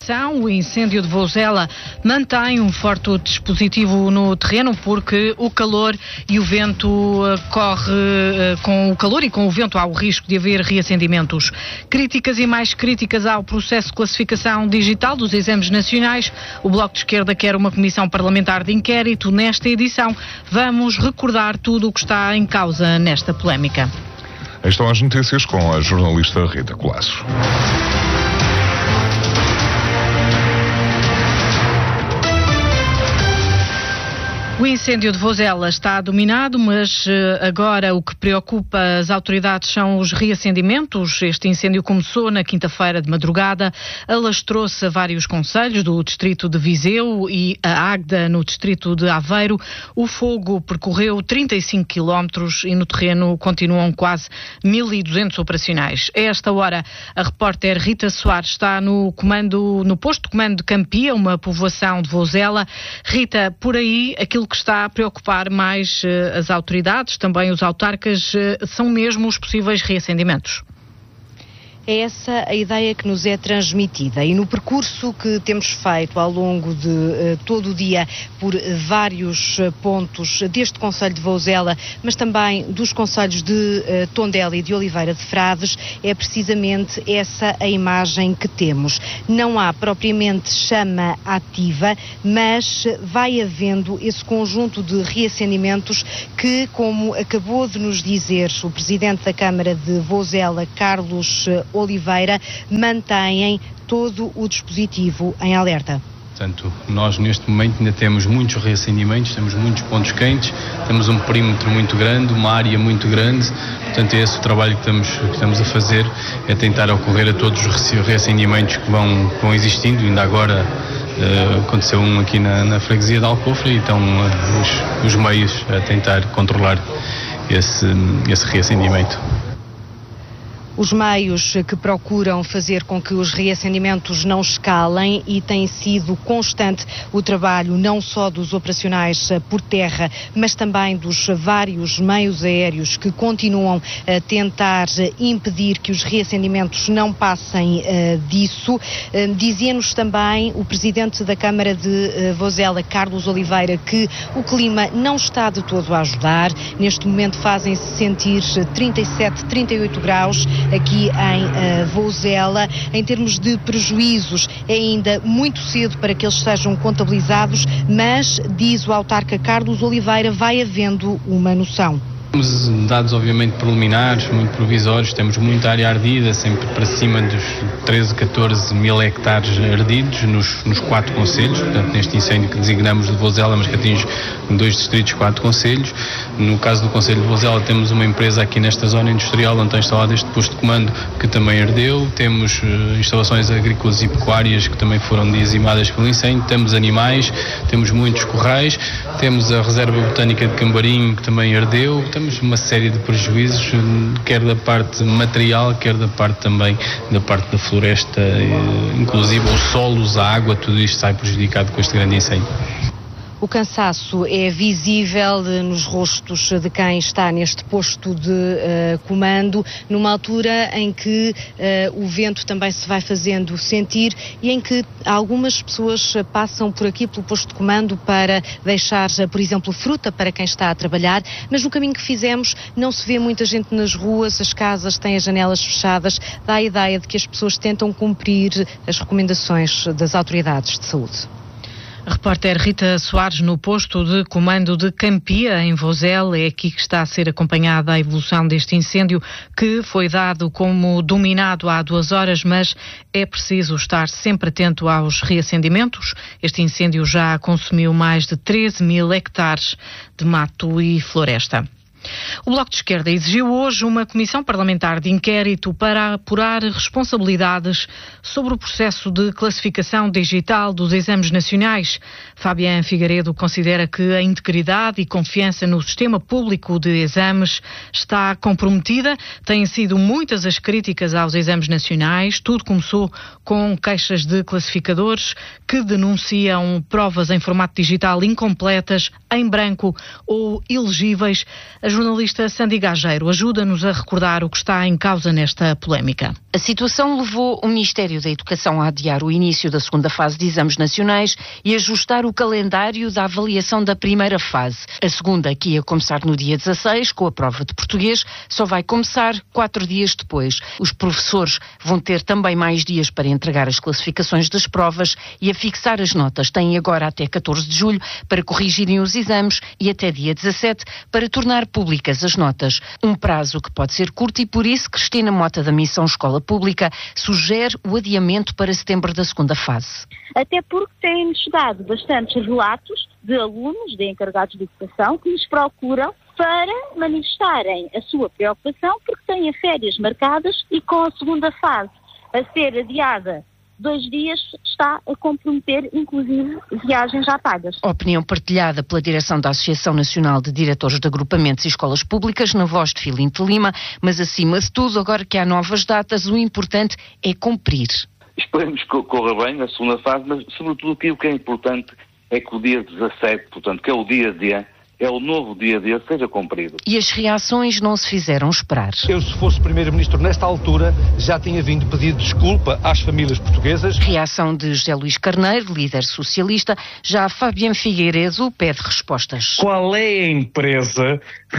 O incêndio de Vozela mantém um forte dispositivo no terreno porque o calor e o vento com o calor e com o vento há o risco de haver reacendimentos. Críticas e mais críticas ao processo de classificação digital dos exames nacionais. O Bloco de Esquerda quer uma comissão parlamentar de inquérito. Nesta edição vamos recordar tudo o que está em causa nesta polémica. Estão as notícias com a jornalista Rita Colasso. O incêndio de Vozela está dominado, mas agora o que preocupa as autoridades são os reacendimentos. Este incêndio começou na quinta-feira de madrugada, alastrou-se a vários concelhos do distrito de Viseu e a Águeda no distrito de Aveiro. O fogo percorreu 35 quilómetros e no terreno continuam quase 1.200 operacionais. A esta hora, a repórter Rita Soares está no posto de comando de Campia, uma povoação de Vozela. Rita, por aí, aquilo que está a preocupar mais as autoridades, também os autarcas, são mesmo os possíveis reacendimentos. É essa a ideia que nos é transmitida e no percurso que temos feito ao longo de todo o dia por vários pontos deste concelho de Vozela, mas também dos concelhos de Tondela e de Oliveira de Frades, é precisamente essa a imagem que temos. Não há propriamente chama ativa, mas vai havendo esse conjunto de reacendimentos que, como acabou de nos dizer o Presidente da Câmara de Vozela, Carlos Oliveira, mantêm todo o dispositivo em alerta. Portanto, nós neste momento ainda temos muitos reacendimentos, temos muitos pontos quentes, temos um perímetro muito grande, uma área muito grande, portanto é esse o trabalho que estamos a fazer, é tentar ocorrer a todos os reacendimentos que vão existindo. Ainda agora aconteceu um aqui na freguesia de Alcofra e estão os meios a tentar controlar esse reacendimento. Os meios que procuram fazer com que os reacendimentos não escalem, e tem sido constante o trabalho não só dos operacionais por terra, mas também dos vários meios aéreos que continuam a tentar impedir que os reacendimentos não passem disso. Dizia-nos também o Presidente da Câmara de Vozela, Carlos Oliveira, que o clima não está de todo a ajudar. Neste momento fazem-se sentir 37, 38 graus. Aqui em Vozela. Em termos de prejuízos, é ainda muito cedo para que eles sejam contabilizados, mas, diz o autarca Carlos Oliveira, vai havendo uma noção. Temos dados obviamente preliminares, muito provisórios, temos muita área ardida, sempre para cima dos 13, 14 mil hectares ardidos nos 4 concelhos, portanto neste incêndio que designamos de Vozela, mas que atinge 2 distritos, 4 concelhos. No caso do concelho de Vozela temos uma empresa aqui nesta zona industrial onde está instalado este posto de comando que também ardeu, temos instalações agrícolas e pecuárias que também foram dizimadas pelo incêndio, temos animais, temos muitos corrais, temos a reserva botânica de Cambarim que também ardeu, temos uma série de prejuízos, quer da parte material, quer da parte também da parte da floresta, inclusive os solos, a água, tudo isto sai prejudicado com este grande incêndio. O cansaço é visível nos rostos de quem está neste posto de comando, numa altura em que o vento também se vai fazendo sentir e em que algumas pessoas passam por aqui pelo posto de comando para deixar, por exemplo, fruta para quem está a trabalhar, mas no caminho que fizemos não se vê muita gente nas ruas, as casas têm as janelas fechadas, dá a ideia de que as pessoas tentam cumprir as recomendações das autoridades de saúde. A repórter Rita Soares no posto de comando de Campia, em Vozela. É aqui que está a ser acompanhada a evolução deste incêndio, que foi dado como dominado há 2 horas, mas é preciso estar sempre atento aos reacendimentos. Este incêndio já consumiu mais de 13 mil hectares de mato e floresta. O Bloco de Esquerda exigiu hoje uma comissão parlamentar de inquérito para apurar responsabilidades sobre o processo de classificação digital dos exames nacionais. Fabián Figueiredo considera que a integridade e confiança no sistema público de exames está comprometida. Têm sido muitas as críticas aos exames nacionais. Tudo começou com queixas de classificadores que denunciam provas em formato digital incompletas, em branco ou ilegíveis. As A jornalista Sandy Gageiro ajuda-nos a recordar o que está em causa nesta polémica. A situação levou o Ministério da Educação a adiar o início da segunda fase de exames nacionais e ajustar o calendário da avaliação da primeira fase. A segunda, que ia começar no dia 16, com a prova de português, só vai começar 4 dias depois. Os professores vão ter também mais dias para entregar as classificações das provas e a fixar as notas. Têm agora até 14 de julho para corrigirem os exames e até dia 17 para tornar públicas as notas. Um prazo que pode ser curto e por isso Cristina Mota, da Missão Escola Pública, sugere o adiamento para setembro da segunda fase. Até porque têm chegado bastantes relatos de alunos, de encarregados de educação, que nos procuram para manifestarem a sua preocupação porque têm férias marcadas e com a segunda fase a ser adiada 2 dias está a comprometer, inclusive, viagens já pagas. Opinião partilhada pela direção da Associação Nacional de Diretores de Agrupamentos e Escolas Públicas, na voz de Filinto Lima, mas acima de tudo, agora que há novas datas, o importante é cumprir. Esperemos que corra bem na segunda fase, mas sobretudo aquilo que é importante é que o dia 17, portanto, que é o dia D, é o novo dia D, seja cumprido. E as reações não se fizeram esperar. Eu, se fosse Primeiro-Ministro nesta altura, já tinha vindo pedir desculpa às famílias portuguesas. Reação de José Luís Carneiro, líder socialista. Já Fabiano Figueiredo pede respostas. Qual é a empresa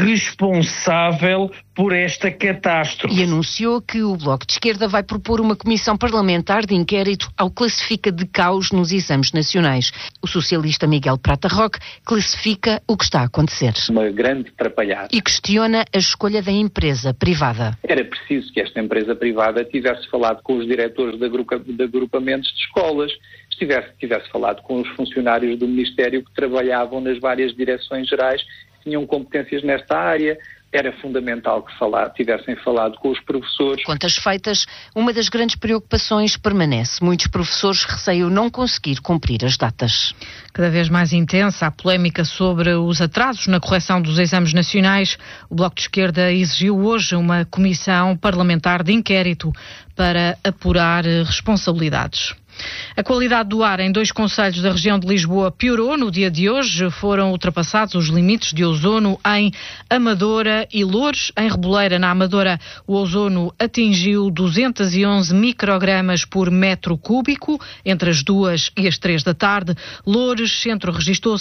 responsável por esta catástrofe? E anunciou que o Bloco de Esquerda vai propor uma comissão parlamentar de inquérito ao classifica de caos nos exames nacionais. O socialista Miguel Prata Roque classifica o que está a acontecer. Uma grande atrapalhada. E questiona a escolha da empresa privada. Era preciso que esta empresa privada tivesse falado com os diretores de agrupamentos de escolas, tivesse falado com os funcionários do Ministério que trabalhavam nas várias direções gerais, que tinham competências nesta área. Era fundamental que tivessem falado com os professores. Contas feitas, uma das grandes preocupações permanece. Muitos professores receiam não conseguir cumprir as datas. Cada vez mais intensa a polémica sobre os atrasos na correção dos exames nacionais. O Bloco de Esquerda exigiu hoje uma comissão parlamentar de inquérito para apurar responsabilidades. A qualidade do ar em 2 concelhos da região de Lisboa piorou no dia de hoje. Foram ultrapassados os limites de ozono em Amadora e Loures. Em Reboleira, na Amadora, o ozono atingiu 211 microgramas por metro cúbico entre as 2 e as 3 da tarde. Loures Centro registrou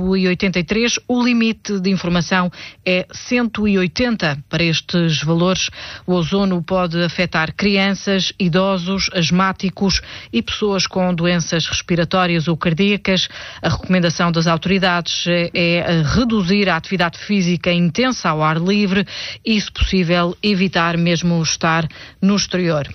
183. O limite de informação é 180. Para estes valores, o ozono pode afetar crianças, idosos, asmáticos e pessoas com doenças respiratórias ou cardíacas. A recomendação das autoridades é reduzir a atividade física intensa ao ar livre e, se possível, evitar mesmo estar no exterior.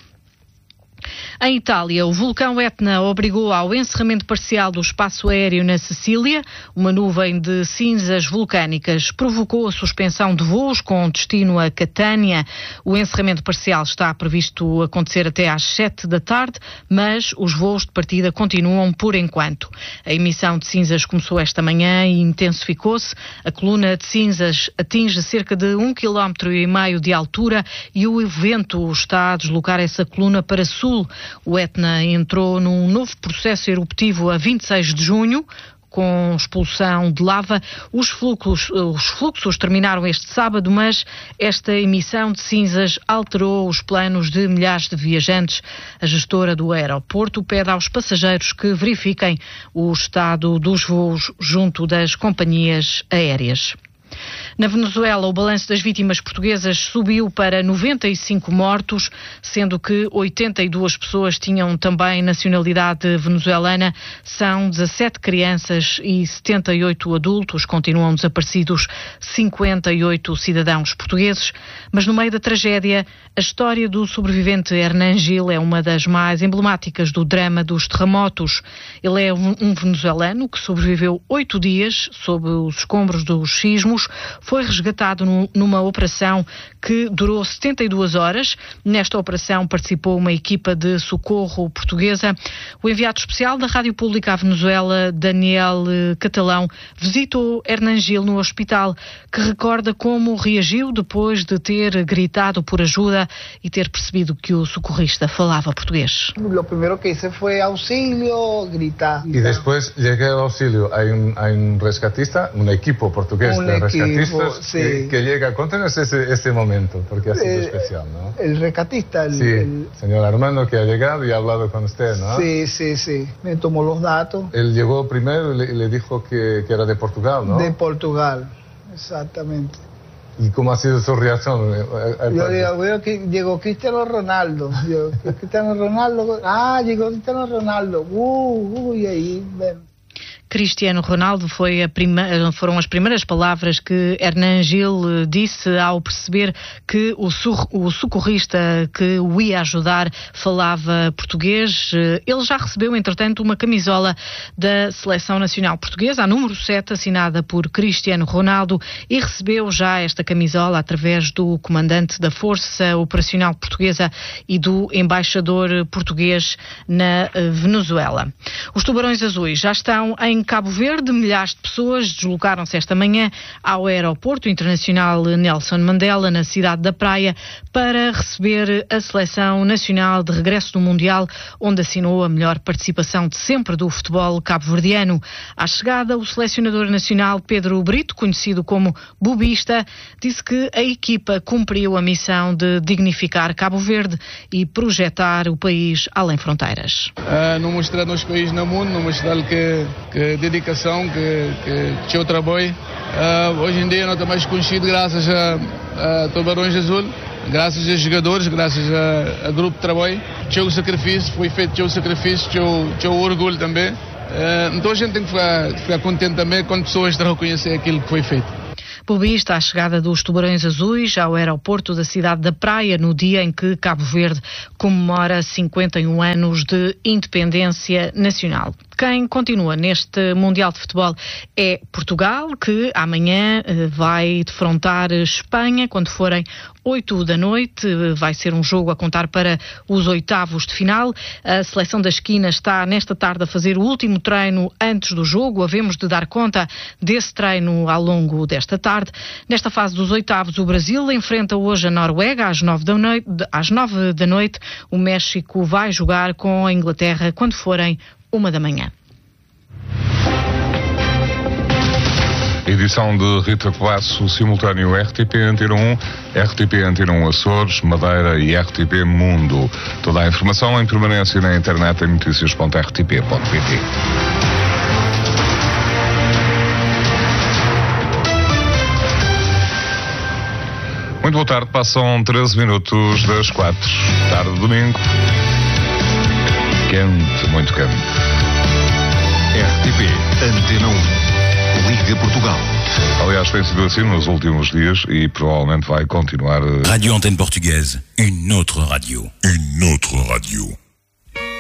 Em Itália, o vulcão Etna obrigou ao encerramento parcial do espaço aéreo na Sicília. Uma nuvem de cinzas vulcânicas provocou a suspensão de voos com destino a Catânia. O encerramento parcial está previsto acontecer até às 7 da tarde, mas os voos de partida continuam por enquanto. A emissão de cinzas começou esta manhã e intensificou-se. A coluna de cinzas atinge cerca de 1,5 km de altura e o vento está a deslocar essa coluna para sul. O Etna entrou num novo processo eruptivo a 26 de junho, com expulsão de lava. Os fluxos terminaram este sábado, mas esta emissão de cinzas alterou os planos de milhares de viajantes. A gestora do aeroporto pede aos passageiros que verifiquem o estado dos voos junto das companhias aéreas. Na Venezuela, o balanço das vítimas portuguesas subiu para 95 mortos, sendo que 82 pessoas tinham também nacionalidade venezuelana. São 17 crianças e 78 adultos. Continuam desaparecidos 58 cidadãos portugueses. Mas no meio da tragédia, a história do sobrevivente Hernan Gil é uma das mais emblemáticas do drama dos terremotos. Ele é um venezuelano que sobreviveu 8 dias sob os escombros dos sismos. Foi resgatado numa operação que durou 72 horas. Nesta operação participou uma equipa de socorro portuguesa. O enviado especial da Rádio Pública à Venezuela, Daniel Catalão, visitou Hernan Gil no hospital, que recorda como reagiu depois de ter gritado por ajuda e ter percebido que o socorrista falava português. O primeiro que hice foi auxílio, gritar. E depois cheguei ao auxílio. Há um rescatista, um equipo português de resgate. rescatistas sí. que llega. Cuéntanos ese momento, porque ha sido especial, ¿no? El rescatista. Sí, señor Armando, que ha llegado y ha hablado con usted, ¿no? Sí. Me tomó los datos. Él llegó primero y le dijo que era de Portugal, ¿no? De Portugal, exactamente. ¿Y cómo ha sido su reacción? Yo digo, bueno, que llegó Cristiano Ronaldo. Llegó Cristiano Ronaldo. Y ahí, ven. Cristiano Ronaldo foram as primeiras palavras que Hernan Gil disse ao perceber que o socorrista que o ia ajudar falava português. Ele já recebeu, entretanto, uma camisola da Seleção Nacional Portuguesa, a número 7, assinada por Cristiano Ronaldo, e recebeu já esta camisola através do comandante da Força Operacional Portuguesa e do embaixador português na Venezuela. Os Tubarões Azuis já estão em Cabo Verde. Milhares de pessoas deslocaram-se esta manhã ao aeroporto internacional Nelson Mandela, na cidade da Praia, para receber a seleção nacional de regresso do Mundial, onde assinou a melhor participação de sempre do futebol cabo-verdiano. À chegada, o selecionador nacional Pedro Brito, conhecido como Bobista, disse que a equipa cumpriu a missão de dignificar Cabo Verde e projetar o país além fronteiras. Não mostrar nos países no mundo, não mostrar que dedicação, que eu trabalho. Hoje em dia não está mais conhecido graças a Tubarões Azul, graças a jogadores, graças a grupo de trabalho. Tinha o sacrifício, foi feito o sacrifício, tinha o orgulho também. Então a gente tem que ficar contente também quando pessoas reconhecerem aquilo que foi feito. Bobista, a chegada dos Tubarões Azuis ao aeroporto da cidade da Praia no dia em que Cabo Verde comemora 51 anos de independência nacional. Quem continua neste Mundial de Futebol é Portugal, que amanhã vai defrontar Espanha quando forem 8 da noite. Vai ser um jogo a contar para os oitavos de final. A seleção da esquina está nesta tarde a fazer o último treino antes do jogo. Havemos de dar conta desse treino ao longo desta tarde. Nesta fase dos oitavos, o Brasil enfrenta hoje a Noruega às 9 da noite. O México vai jogar com a Inglaterra quando forem 1 da manhã. Edição de Rita Colasso, simultâneo RTP Antena 1, RTP Antena 1 Açores, Madeira e RTP Mundo. Toda a informação em permanência na internet em noticias.rtp.pt. Muito boa tarde, passam 13 minutos das 4. Tarde de domingo. Quente, muito quente. RTP Antena 1, Liga Portugal. Aliás, tem sido assim nos últimos dias e provavelmente vai continuar. Radio Antenne Portugaise, une autre radio. Une autre radio.